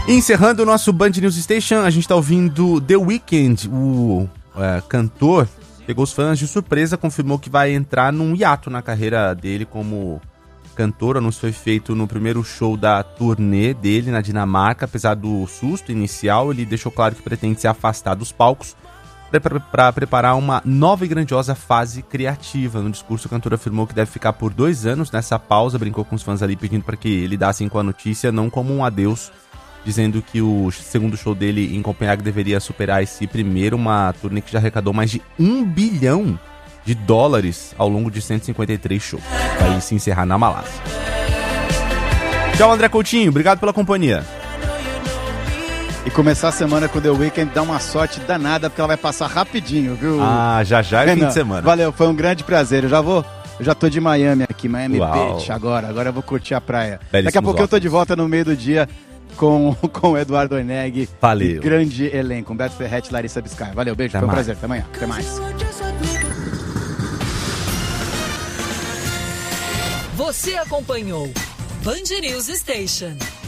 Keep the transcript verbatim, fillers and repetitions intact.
E encerrando o nosso Band News Station, a gente tá ouvindo The Weeknd, o é, cantor, pegou os fãs de surpresa, confirmou que vai entrar num hiato na carreira dele como cantor. O anúncio foi feito no primeiro show da turnê dele na Dinamarca. Apesar do susto inicial, ele deixou claro que pretende se afastar dos palcos para preparar uma nova e grandiosa fase criativa. No discurso, o cantor afirmou que deve ficar por dois anos nessa pausa, brincou com os fãs ali pedindo para que lidassem com a notícia, não como um adeus, dizendo que o segundo show dele em Copenhague deveria superar esse primeiro, uma turnê que já arrecadou mais de um bilhão de dólares ao longo de cento e cinquenta e três shows. Vai se encerrar na Malásia. Tchau, André Coutinho. Obrigado pela companhia. E começar a semana com The Weeknd dá uma sorte danada, porque ela vai passar rapidinho, viu? Ah, já já é Renan, fim de semana. Valeu, foi um grande prazer. Eu já vou... Eu já tô de Miami aqui, Miami Uau. Beach agora. Agora eu vou curtir a praia. Belíssimos Daqui a pouco eu tô óculos. de volta no meio do dia com, com o Eduardo Oineg. Valeu. E grande elenco. Humberto Ferretti e Larissa Biscaia. Valeu, beijo. Até foi um mais. prazer. Até amanhã. Até mais. Você acompanhou Band News Station.